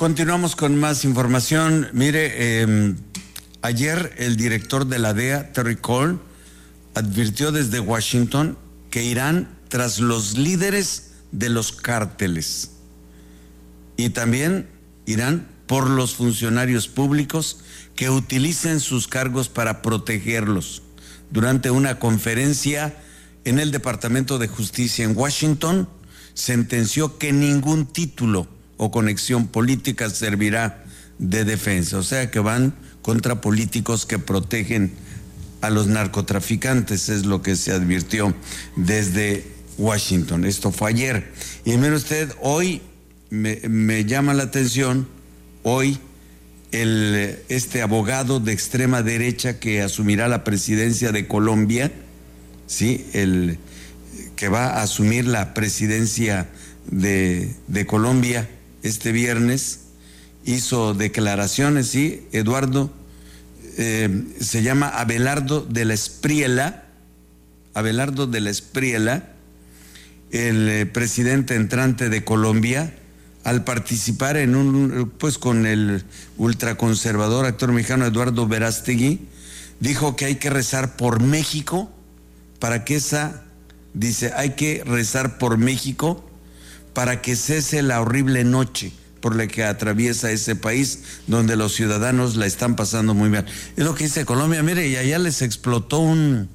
Continuamos con más información. Mire, ayer el director de la DEA, Terry Cole, advirtió desde Washington que irán tras los líderes de los cárteles y también irán por los funcionarios públicos que utilicen sus cargos para protegerlos. Durante una conferencia en el Departamento de Justicia en Washington, sentenció que ningún título o conexión política servirá de defensa. O sea que van contra políticos que protegen a los narcotraficantes, es lo que se advirtió desde Washington. Esto fue ayer. Y mire usted, hoy me llama la atención, hoy este abogado de extrema derecha que asumirá la presidencia de Colombia, ¿sí? El que va a asumir la presidencia de Colombia este viernes, hizo declaraciones, ¿sí? Eduardo, se llama Abelardo de la Espriella, el presidente entrante de Colombia, al participar en con el ultraconservador actor mexicano Eduardo Verástegui, dijo que hay que rezar por México para que hay que rezar por México para que cese la horrible noche por la que atraviesa ese país, donde los ciudadanos la están pasando muy mal. Es lo que dice Colombia. Mire, y allá les explotó un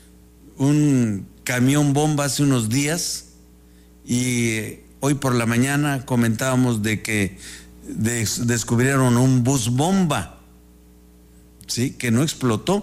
camión bomba hace unos días, y hoy por la mañana comentábamos de que descubrieron un bus bomba, ¿sí? Que no explotó,